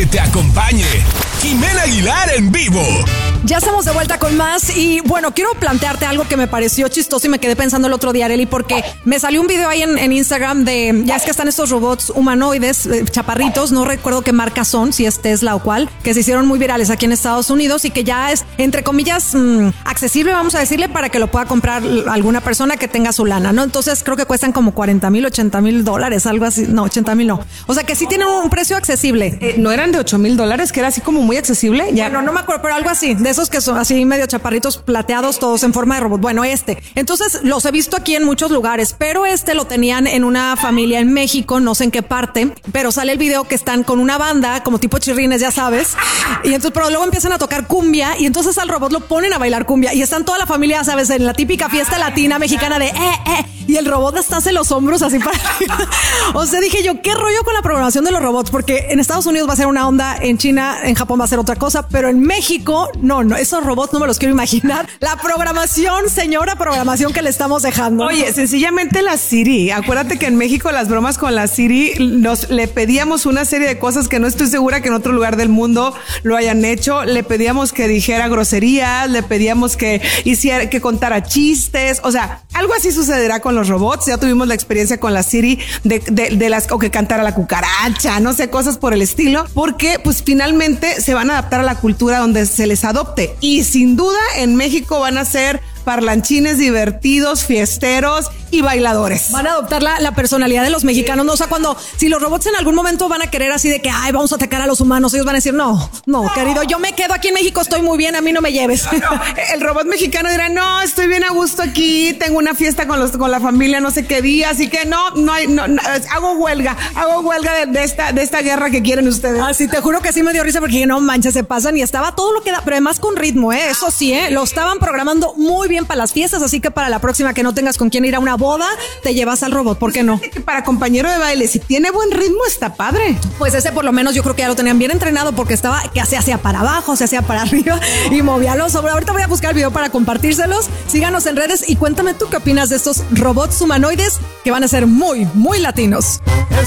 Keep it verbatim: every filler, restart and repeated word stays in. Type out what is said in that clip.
que te acompañe. Jimena Aguilar en vivo. Ya estamos de vuelta con más y bueno, quiero plantearte algo que me pareció chistoso y me quedé pensando el otro día, Arely, porque me salió un video ahí en, en Instagram de, ya es que están estos robots humanoides, eh, chaparritos, no recuerdo qué marca son, si es Tesla o cuál, que se hicieron muy virales aquí en Estados Unidos y que ya es, entre comillas, mmm, accesible, vamos a decirle, para que lo pueda comprar alguna persona que tenga su lana, ¿no? Entonces creo que cuestan como cuarenta mil, ochenta mil dólares, algo así, no, ochenta mil no. O sea que sí tienen un precio accesible. Eh, ¿No eran de ocho mil dólares, que era así como muy accesible? Ya. Bueno, no me acuerdo, pero algo así, de esos que son así medio chaparritos plateados, todos en forma de robot. Bueno, este. Entonces los he visto aquí en muchos lugares, pero este lo tenían en una familia en México, no sé en qué parte, pero sale el video que están con una banda, como tipo chirrines, ya sabes. Y entonces, pero luego empiezan a tocar cumbia y entonces al robot lo ponen a bailar cumbia y están toda la familia, sabes, en la típica fiesta latina mexicana de eh, eh, y el robot hasta hace los hombros así para arriba. O sea, dije yo, ¿qué rollo con la programación de los robots? Porque en Estados Unidos va a ser una onda, en China, en Japón va a ser otra cosa, pero en México, no, no, esos robots no me los quiero imaginar. La programación, señora programación que le estamos dejando. Oye, sencillamente la Siri. Acuérdate que en México las bromas con la Siri nos le pedíamos una serie de cosas que no estoy segura que en otro lugar del mundo lo hayan hecho. Le pedíamos que dijera groserías, le pedíamos que hiciera, que contara chistes. O sea, algo así sucederá con los robots. Ya tuvimos la experiencia con la Siri de, de, de las, o que cantara la cucaracha, no sé, cosas por el estilo, porque pues finalmente se van a adaptar a la cultura donde se les adopte. Y sin duda en México van a ser parlanchines divertidos, fiesteros y bailadores. Van a adoptar la, la personalidad de los mexicanos, ¿no? O sea, cuando, si los robots en algún momento van a querer así de que, ay, vamos a atacar a los humanos, ellos van a decir, no, no, no, querido, yo me quedo aquí en México, estoy muy bien, a mí no me lleves. No, no. El robot mexicano dirá, no, estoy bien a gusto aquí, tengo una fiesta con los, con la familia, no sé qué día, así que no, no hay, no, no hago huelga, hago huelga de, de esta, de esta guerra que quieren ustedes. Ah, sí, te juro que sí me dio risa porque no manches, se pasan y estaba todo lo que da, pero además con ritmo, eh, eso sí, eh, lo estaban programando muy bien para las fiestas, así que para la próxima que no tengas con quién ir a una boda, te llevas al robot, ¿por qué no? Que para compañero de baile, si tiene buen ritmo, está padre. Pues ese por lo menos yo creo que ya lo tenían bien entrenado porque estaba que se hacía para abajo, se hacía para arriba y movía los hombros. Ahorita voy a buscar el video para compartírselos. Síganos en redes y cuéntame tú qué opinas de estos robots humanoides que van a ser muy, muy latinos.